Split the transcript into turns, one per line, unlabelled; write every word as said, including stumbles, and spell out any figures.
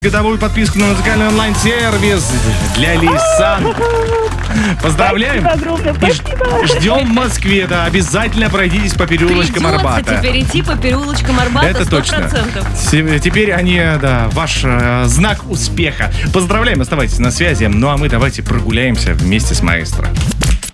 Годовую подписку на музыкальный онлайн-сервис для Лейсан. Поздравляем.
Спасибо огромное, спасибо.
И ждем в Москве, да. Обязательно пройдитесь по переулочкам
Придется
Арбата.
теперь идти по переулочкам Арбата.
Это
сто
точно.
процентов.
Се- Теперь они, да, ваш э, знак успеха. Поздравляем, оставайтесь на связи. Ну а мы давайте прогуляемся вместе с маэстро.